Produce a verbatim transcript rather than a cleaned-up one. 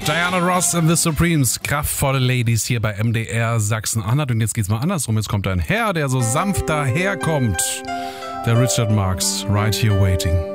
Diana Ross and the Supremes, kraftvolle Ladies hier bei M D R Sachsen-Anhalt. Und jetzt geht's mal andersrum. Jetzt kommt ein Herr, der so sanft daherkommt. Der Richard Marx, Right Here Waiting.